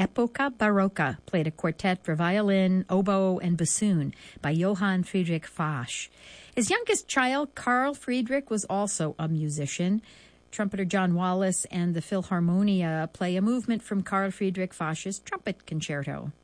Epoca Barocca, played a quartet for violin, oboe, and bassoon by Johann Friedrich Fasch. His youngest child, Carl Friedrich, was also a musician. Trumpeter John Wallace and the Philharmonia play a movement from Carl Friedrich Fasch's Trumpet Concerto.